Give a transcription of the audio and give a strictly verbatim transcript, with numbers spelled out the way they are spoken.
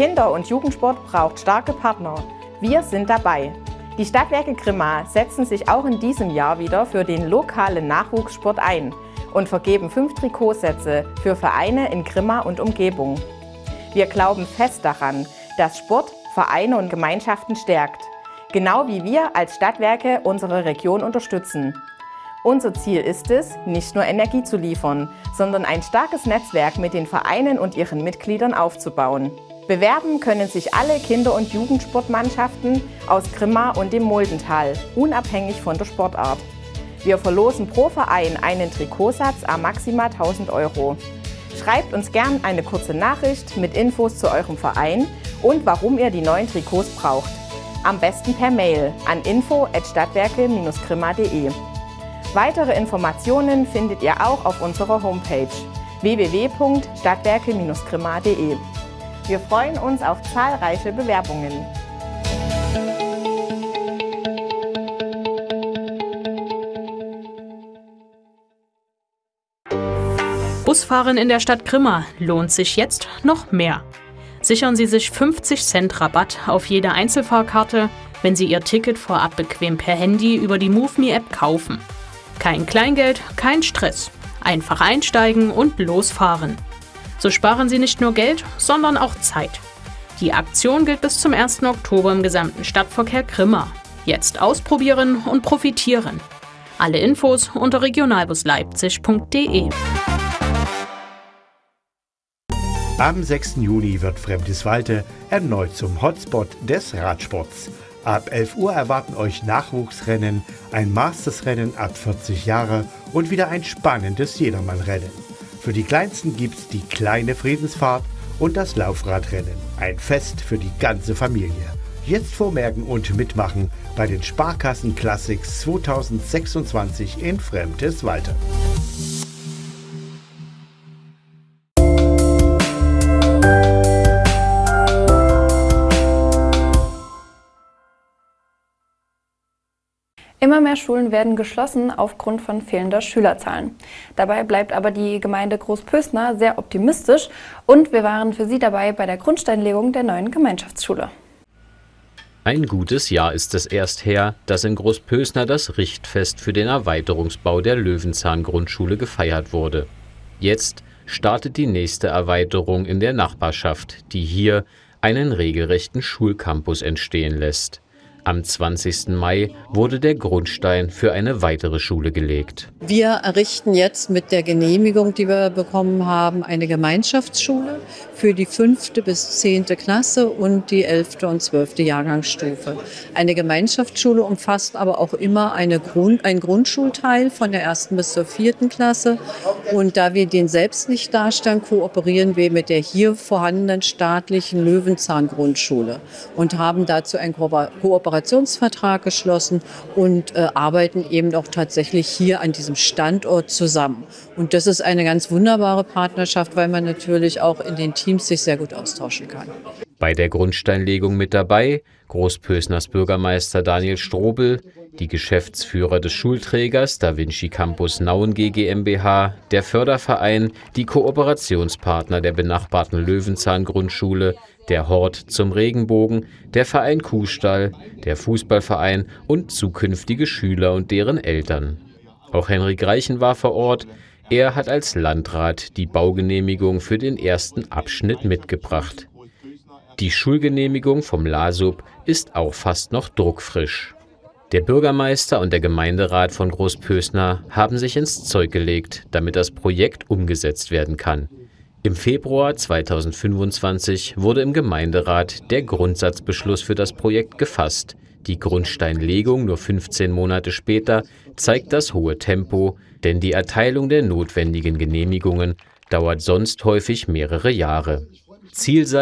Kinder- und Jugendsport braucht starke Partner. Wir sind dabei. Die Stadtwerke Grimma setzen sich auch in diesem Jahr wieder für den lokalen Nachwuchssport ein und vergeben fünf Trikotsätze für Vereine in Grimma und Umgebung. Wir glauben fest daran, dass Sport Vereine und Gemeinschaften stärkt, genau wie wir als Stadtwerke unsere Region unterstützen. Unser Ziel ist es, nicht nur Energie zu liefern, sondern ein starkes Netzwerk mit den Vereinen und ihren Mitgliedern aufzubauen. Bewerben können sich alle Kinder- und Jugendsportmannschaften aus Grimma und dem Muldental, unabhängig von der Sportart. Wir verlosen pro Verein einen Trikotsatz à maximal tausend Euro. Schreibt uns gern eine kurze Nachricht mit Infos zu eurem Verein und warum ihr die neuen Trikots braucht. Am besten per Mail an info at stadtwerke Bindestrich grimma punkt de. Weitere Informationen findet ihr auch auf unserer Homepage w w w punkt stadtwerke Bindestrich grimma punkt de. Wir freuen uns auf zahlreiche Bewerbungen. Busfahren in der Stadt Grimma lohnt sich jetzt noch mehr. Sichern Sie sich fünfzig Cent Rabatt auf jede Einzelfahrkarte, wenn Sie Ihr Ticket vorab bequem per Handy über die MoveMe-App kaufen. Kein Kleingeld, kein Stress. Einfach einsteigen und losfahren. So sparen Sie nicht nur Geld, sondern auch Zeit. Die Aktion gilt bis zum ersten Oktober im gesamten Stadtverkehr Grimma. Jetzt ausprobieren und profitieren. Alle Infos unter regionalbusleipzig punkt de. Am sechsten Juni wird Fremdiswalde erneut zum Hotspot des Radsports. Ab elf Uhr erwarten euch Nachwuchsrennen, ein Mastersrennen ab vierzig Jahre und wieder ein spannendes Jedermannrennen. Für die Kleinsten gibt's die kleine Friedensfahrt und das Laufradrennen. Ein Fest für die ganze Familie. Jetzt vormerken und mitmachen bei den Sparkassen Classics zweitausendsechsundzwanzig in Fremdiswalde. Immer mehr Schulen werden geschlossen aufgrund von fehlender Schülerzahlen. Dabei bleibt aber die Gemeinde Großpösna sehr optimistisch und wir waren für Sie dabei bei der Grundsteinlegung der neuen Gemeinschaftsschule. Ein gutes Jahr ist es erst her, dass in Großpösna das Richtfest für den Erweiterungsbau der Löwenzahn-Grundschule gefeiert wurde. Jetzt startet die nächste Erweiterung in der Nachbarschaft, die hier einen regelrechten Schulcampus entstehen lässt. Am zwanzigsten Mai wurde der Grundstein für eine weitere Schule gelegt. Wir errichten jetzt mit der Genehmigung, die wir bekommen haben, eine Gemeinschaftsschule für die fünfte bis zehnte Klasse und die elfte und zwölfte Jahrgangsstufe. Eine Gemeinschaftsschule umfasst aber auch immer eine Grund, ein Grundschulteil von der ersten bis zur vierten Klasse. Und da wir den selbst nicht darstellen, kooperieren wir mit der hier vorhandenen staatlichen Löwenzahn-Grundschule und haben dazu ein Kooperationsvertrag Kooperationsvertrag geschlossen und äh, arbeiten eben auch tatsächlich hier an diesem Standort zusammen. Und das ist eine ganz wunderbare Partnerschaft, weil man natürlich auch in den Teams sich sehr gut austauschen kann. Bei der Grundsteinlegung mit dabei Großpösners Bürgermeister Daniel Strobel, die Geschäftsführer des Schulträgers Da Vinci Campus Nauen GmbH, der Förderverein, die Kooperationspartner der benachbarten Löwenzahn-Grundschule, der Hort zum Regenbogen, der Verein Kuhstall, der Fußballverein und zukünftige Schüler und deren Eltern. Auch Henrik Reichen war vor Ort. Er hat als Landrat die Baugenehmigung für den ersten Abschnitt mitgebracht. Die Schulgenehmigung vom LASUB ist auch fast noch druckfrisch. Der Bürgermeister und der Gemeinderat von Großpösna haben sich ins Zeug gelegt, damit das Projekt umgesetzt werden kann. Im Februar zweitausendfünfundzwanzig wurde im Gemeinderat der Grundsatzbeschluss für das Projekt gefasst. Die Grundsteinlegung nur fünfzehn Monate später zeigt das hohe Tempo, denn die Erteilung der notwendigen Genehmigungen dauert sonst häufig mehrere Jahre. Ziel sei